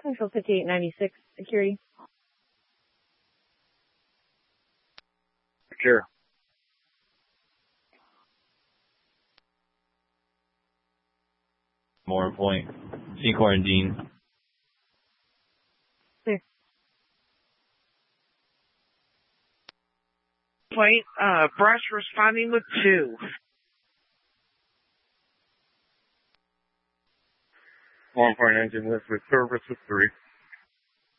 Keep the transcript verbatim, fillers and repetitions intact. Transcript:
Control fifty-eight ninety-six, security. Sure. More point. C quarantine. Clear. Point, uh, brush responding with two. One point engine lift with service with three.